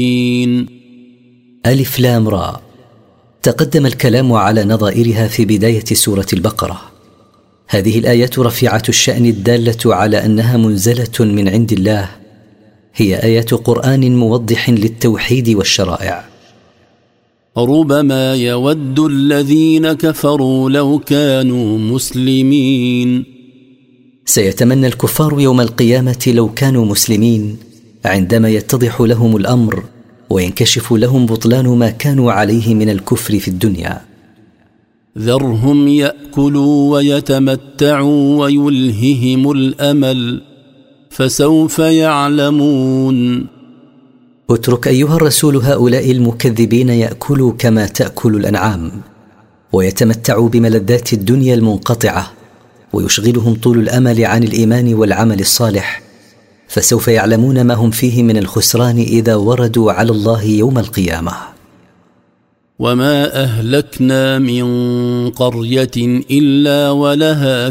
ألف لام را. تقدم الكلام على نظائرها في بداية سورة البقرة. هذه الآيات رفيعة الشأن الدالة على أنها منزلة من عند الله، هي آيات قرآن موضح للتوحيد والشرائع. ربما يود الذين كفروا لو كانوا مسلمين. سيتمنى الكفار يوم القيامة لو كانوا مسلمين، عندما يتضح لهم الأمر وينكشف لهم بطلان ما كانوا عليه من الكفر في الدنيا. ذرهم يأكلوا ويتمتعوا ويلههم الأمل فسوف يعلمون. اترك أيها الرسول هؤلاء المكذبين يأكلوا كما تأكل الأنعام، ويتمتعوا بملذات الدنيا المنقطعة، ويشغلهم طول الأمل عن الإيمان والعمل الصالح، فسوف يعلمون ما هم فيه من الخسران إذا وردوا على الله يوم القيامة. وما أهلكنا من قرية إلا ولها